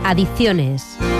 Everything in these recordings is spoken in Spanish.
Adicciones.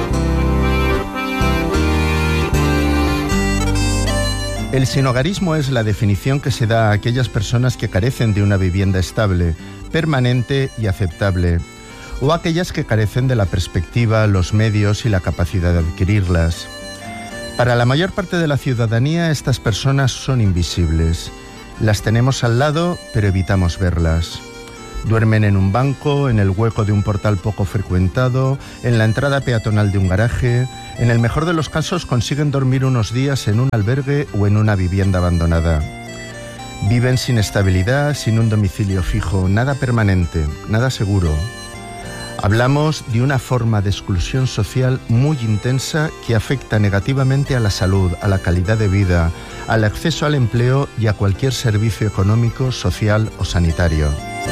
El sinhogarismo es la definición que se da a aquellas personas que carecen de una vivienda estable, permanente y aceptable, o aquellas que carecen de la perspectiva, los medios y la capacidad de adquirirlas. Para la mayor parte de la ciudadanía, estas personas son invisibles. Las tenemos al lado, pero evitamos verlas. Duermen en un banco, en el hueco de un portal poco frecuentado, en la entrada peatonal de un garaje. En el mejor de los casos consiguen dormir unos días en un albergue o en una vivienda abandonada. Viven sin estabilidad, sin un domicilio fijo, nada permanente, nada seguro. Hablamos de una forma de exclusión social muy intensa que afecta negativamente a la salud, a la calidad de vida, al acceso al empleo y a cualquier servicio económico, social o sanitario.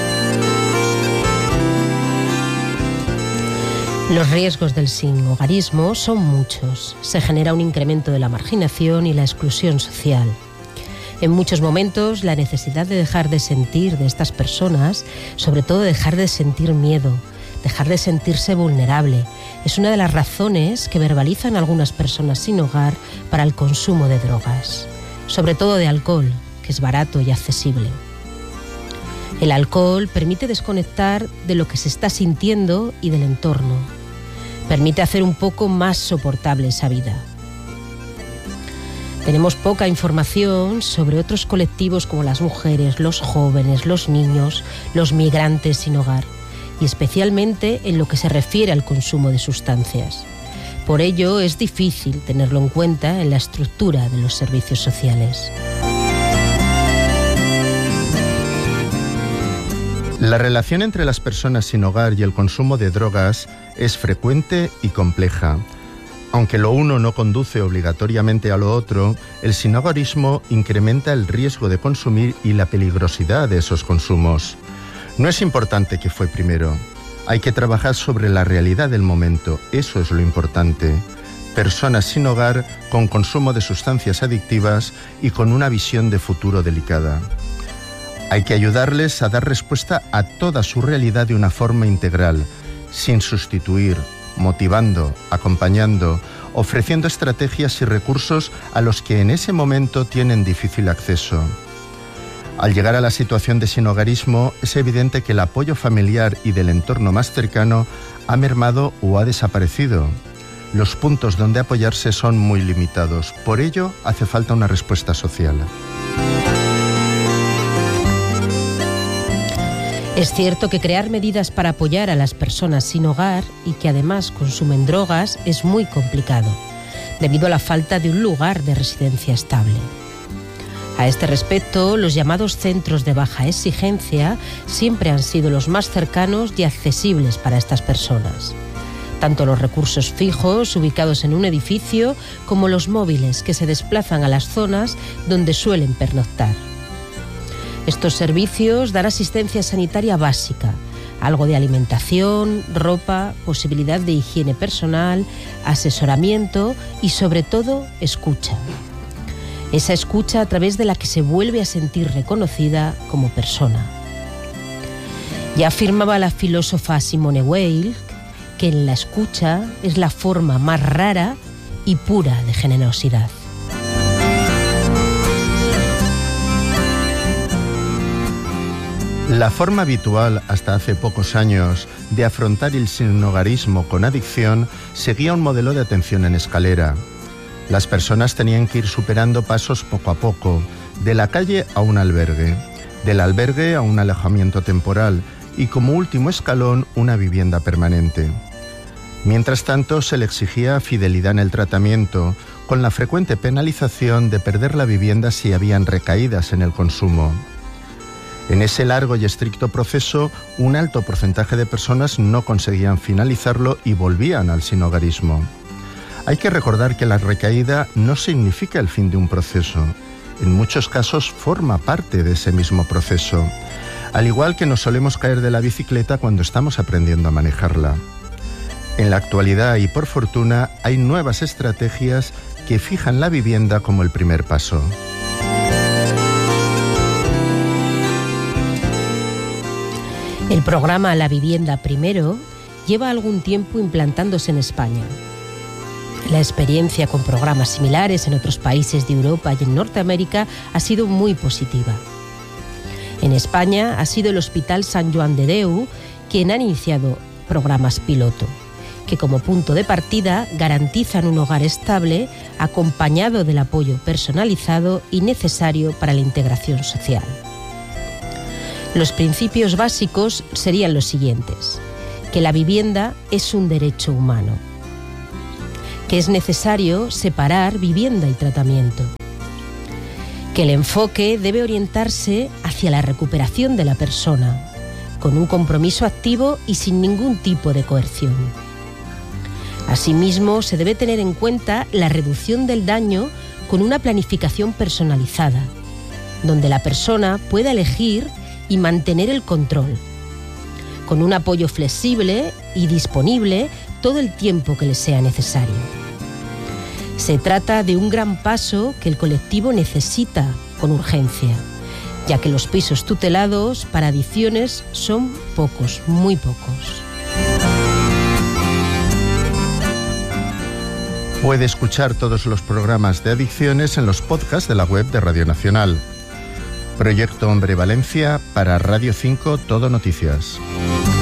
Los riesgos del sinhogarismo son muchos. Se genera un incremento de la marginación y la exclusión social. En muchos momentos, la necesidad de dejar de sentir de estas personas, sobre todo dejar de sentir miedo, dejar de sentirse vulnerable, es una de las razones que verbalizan algunas personas sin hogar para el consumo de drogas, sobre todo de alcohol, que es barato y accesible. El alcohol permite desconectar de lo que se está sintiendo y del entorno. Permite hacer un poco más soportable esa vida. Tenemos poca información sobre otros colectivos como las mujeres, los jóvenes, los niños, los migrantes sin hogar, y especialmente en lo que se refiere al consumo de sustancias. Por ello, es difícil tenerlo en cuenta en la estructura de los servicios sociales. La relación entre las personas sin hogar y el consumo de drogas es frecuente y compleja. Aunque lo uno no conduce obligatoriamente a lo otro, el sinhogarismo incrementa el riesgo de consumir y la peligrosidad de esos consumos. No es importante qué fue primero. Hay que trabajar sobre la realidad del momento. Eso es lo importante. Personas sin hogar con consumo de sustancias adictivas y con una visión de futuro delicada. Hay que ayudarles a dar respuesta a toda su realidad de una forma integral, sin sustituir, motivando, acompañando, ofreciendo estrategias y recursos a los que en ese momento tienen difícil acceso. Al llegar a la situación de sinhogarismo, es evidente que el apoyo familiar y del entorno más cercano ha mermado o ha desaparecido. Los puntos donde apoyarse son muy limitados. Por ello, hace falta una respuesta social. Es cierto que crear medidas para apoyar a las personas sin hogar y que además consumen drogas es muy complicado, debido a la falta de un lugar de residencia estable. A este respecto, los llamados centros de baja exigencia siempre han sido los más cercanos y accesibles para estas personas. Tanto los recursos fijos ubicados en un edificio como los móviles que se desplazan a las zonas donde suelen pernoctar. Estos servicios dan asistencia sanitaria básica, algo de alimentación, ropa, posibilidad de higiene personal, asesoramiento y sobre todo escucha. Esa escucha a través de la que se vuelve a sentir reconocida como persona. Ya afirmaba la filósofa Simone Weil que en la escucha es la forma más rara y pura de generosidad. La forma habitual, hasta hace pocos años, de afrontar el sinhogarismo con adicción seguía un modelo de atención en escalera. Las personas tenían que ir superando pasos poco a poco, de la calle a un albergue, del albergue a un alojamiento temporal y como último escalón una vivienda permanente. Mientras tanto, se le exigía fidelidad en el tratamiento, con la frecuente penalización de perder la vivienda si habían recaídas en el consumo. En ese largo y estricto proceso, un alto porcentaje de personas no conseguían finalizarlo y volvían al sinhogarismo. Hay que recordar que la recaída no significa el fin de un proceso. En muchos casos forma parte de ese mismo proceso, al igual que nos solemos caer de la bicicleta cuando estamos aprendiendo a manejarla. En la actualidad y por fortuna hay nuevas estrategias que fijan la vivienda como el primer paso. El programa La Vivienda Primero lleva algún tiempo implantándose en España. La experiencia con programas similares en otros países de Europa y en Norteamérica ha sido muy positiva. En España ha sido el Hospital Sant Joan de Déu quien ha iniciado programas piloto, que como punto de partida garantizan un hogar estable acompañado del apoyo personalizado y necesario para la integración social. Los principios básicos serían los siguientes: que la vivienda es un derecho humano, que es necesario separar vivienda y tratamiento, que el enfoque debe orientarse hacia la recuperación de la persona, con un compromiso activo y sin ningún tipo de coerción. Asimismo, se debe tener en cuenta la reducción del daño con una planificación personalizada, donde la persona pueda elegir y mantener el control, con un apoyo flexible y disponible todo el tiempo que le sea necesario. Se trata de un gran paso que el colectivo necesita con urgencia, ya que los pisos tutelados para adicciones son pocos, muy pocos. Puede escuchar todos los programas de adicciones en los podcasts de la web de Radio Nacional. Proyecto Hombre Valencia para Radio 5 Todo Noticias.